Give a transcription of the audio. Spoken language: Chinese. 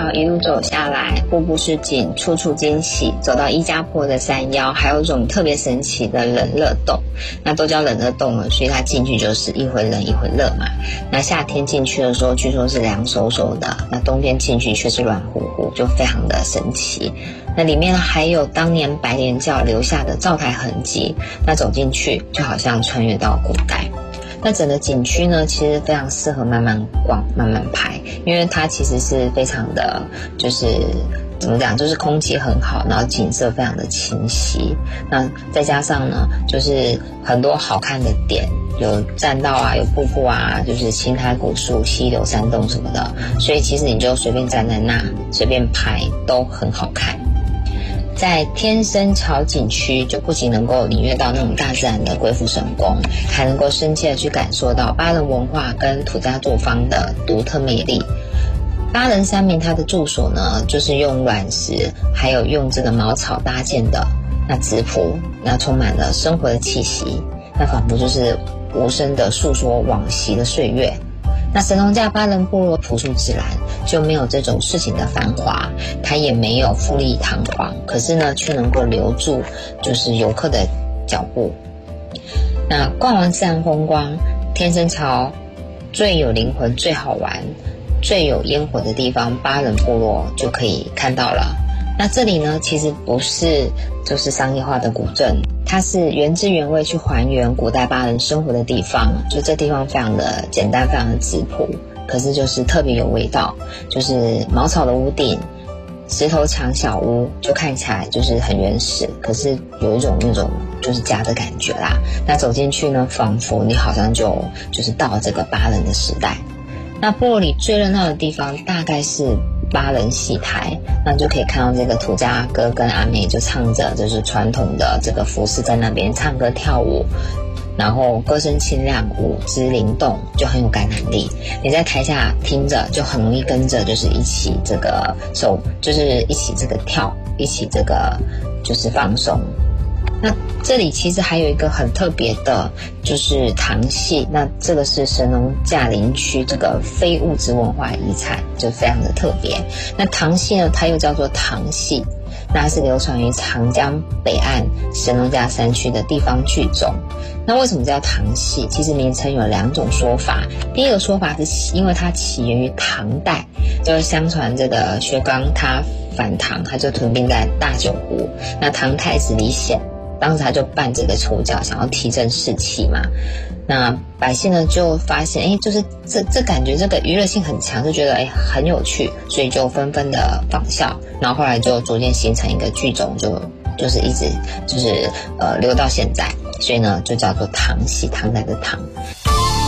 潮一路走下来，步步是景，处处惊喜。走到伊家坡的山腰，还有一种特别神奇的冷热洞，那都叫冷热洞了，所以它进去就是一会冷一会热嘛。那夏天进去的时候，据说是凉飕飕的，那冬天进去却是软乎乎，就非常的神奇。那里面还有当年白莲教留下的灶台痕迹，那走进去就好像穿越到古代。那整个景区呢，其实非常适合慢慢逛、慢慢拍，因为它其实是非常的，就是怎么讲，就是空气很好，然后景色非常的清晰。那再加上呢，就是很多好看的点，有栈道啊，有瀑布啊，就是青苔古树、溪流、山洞什么的，所以其实你就随便站在那，随便拍都很好看。在天生桥景区，就不仅能够领略到那种大自然的鬼斧神工，还能够深切的去感受到巴人文化跟土家作坊的独特魅力。巴人山民他的住所呢，就是用卵石还有用这个茅草搭建的，那质朴，那充满了生活的气息，那仿佛就是无声的诉说往昔的岁月。那神农架巴人部落朴素自然，就没有这种事情的繁华，它也没有富丽堂皇，可是呢却能够留住就是游客的脚步。那逛完自然风光，天生桥最有灵魂、最好玩、最有烟火的地方，巴人部落就可以看到了。那这里呢，其实不是就是商业化的古镇，它是原汁原味去还原古代巴人生活的地方。就这地方非常的简单，非常的质朴，可是就是特别有味道，就是茅草的屋顶，石头墙小屋，就看起来就是很原始，可是有一种那种就是家的感觉啦。那走进去呢，仿佛你好像就是到了这个巴人的时代。那部落里最热闹的地方大概是巴人戏台，那就可以看到这个土家哥跟阿妹就唱着就是传统的这个服饰在那边唱歌跳舞，然后歌声清亮，舞姿灵动，就很有感染力。你在台下听着就很容易跟着就是一起这个手，就是一起这个跳，一起这个就是放松。那这里其实还有一个很特别的，就是唐戏。那这个是神农架林区这个非物质文化遗产，就非常的特别。那唐戏呢，它又叫做唐戏，那是流传于长江北岸神农架山区的地方剧种。那为什么叫唐戏？其实名称有两种说法。第一个说法是因为它起源于唐代，就是相传这个薛刚他反唐，他就屯兵在大九湖。那唐太子李显当时他就办这个丑角，想要提振士气嘛。那百姓呢就发现，就是这感觉这个娱乐性很强，就觉得很有趣，所以就纷纷的仿效，然后后来就逐渐形成一个剧种，就是一直就是留到现在，所以呢就叫做唐戏，唐代的唐。